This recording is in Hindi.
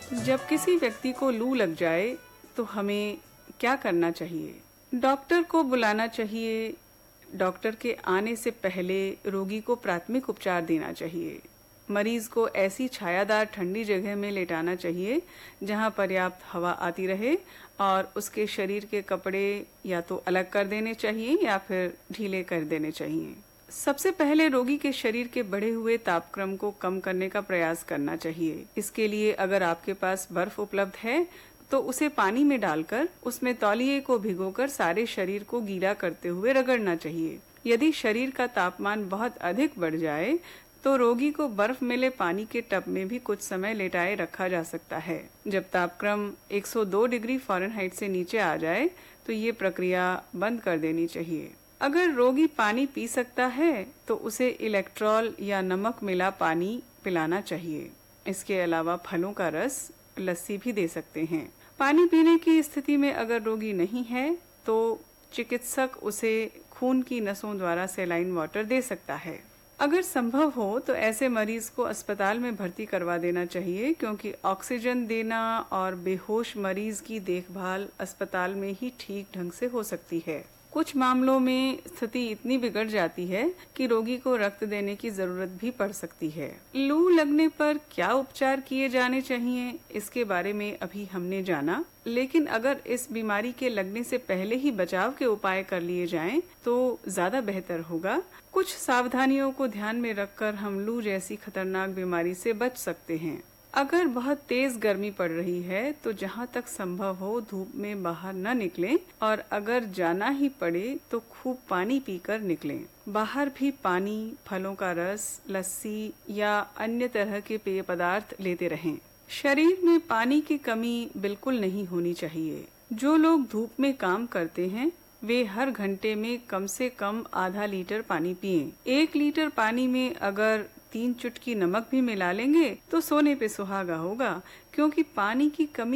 जब किसी व्यक्ति को लू लग जाए तो हमें क्या करना चाहिए? डॉक्टर को बुलाना चाहिए। डॉक्टर के आने से पहले रोगी को प्राथमिक उपचार देना चाहिए। मरीज को ऐसी छायादार ठंडी जगह में लेटाना चाहिए जहां पर्याप्त हवा आती रहे और उसके शरीर के कपड़े या तो अलग कर देने चाहिए या फिर ढीले कर देने चाहिए। सबसे पहले रोगी के शरीर के बढ़े हुए तापक्रम को कम करने का प्रयास करना चाहिए। इसके लिए अगर आपके पास बर्फ उपलब्ध है तो उसे पानी में डालकर उसमें तौलिए को भिगोकर सारे शरीर को गीला करते हुए रगड़ना चाहिए। यदि शरीर का तापमान बहुत अधिक बढ़ जाए तो रोगी को बर्फ मिले पानी के टब में भी कुछ समय लेटाए रखा जा सकता है। जब तापक्रम 102 डिग्री फ़ारेनहाइट से नीचे आ जाए तो ये प्रक्रिया बंद कर देनी चाहिए। अगर रोगी पानी पी सकता है तो उसे इलेक्ट्रॉल या नमक मिला पानी पिलाना चाहिए। इसके अलावा फलों का रस, लस्सी भी दे सकते हैं। पानी पीने की स्थिति में अगर रोगी नहीं है तो चिकित्सक उसे खून की नसों द्वारा सैलाइन वाटर दे सकता है। अगर संभव हो तो ऐसे मरीज को अस्पताल में भर्ती करवा देना चाहिए, क्योंकि ऑक्सीजन देना और बेहोश मरीज की देखभाल अस्पताल में ही ठीक ढंग से हो सकती है। कुछ मामलों में स्थिति इतनी बिगड़ जाती है कि रोगी को रक्त देने की जरूरत भी पड़ सकती है। लू लगने पर क्या उपचार किए जाने चाहिए, इसके बारे में अभी हमने जाना, लेकिन अगर इस बीमारी के लगने से पहले ही बचाव के उपाय कर लिए जाएं तो ज्यादा बेहतर होगा। कुछ सावधानियों को ध्यान में रखकर हम लू जैसी खतरनाक बीमारी से बच सकते हैं। अगर बहुत तेज गर्मी पड़ रही है तो जहां तक संभव हो धूप में बाहर न निकलें, और अगर जाना ही पड़े तो खूब पानी पीकर निकलें। बाहर भी पानी, फलों का रस, लस्सी या अन्य तरह के पेय पदार्थ लेते रहें। शरीर में पानी की कमी बिल्कुल नहीं होनी चाहिए। जो लोग धूप में काम करते हैं वे हर घंटे में कम से कम आधा लीटर पानी पिएं। 1 लीटर पानी में अगर 3 चुटकी नमक भी मिला लेंगे तो सोने पे सुहागा होगा, क्योंकि पानी की कमी